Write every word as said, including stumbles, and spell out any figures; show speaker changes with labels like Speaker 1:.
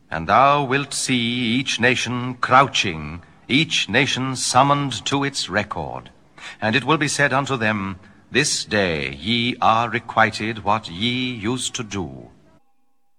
Speaker 1: And thou wilt see each nation crouching, each nation summoned to its record. And it will be said unto them, This day ye are requited what ye used to do.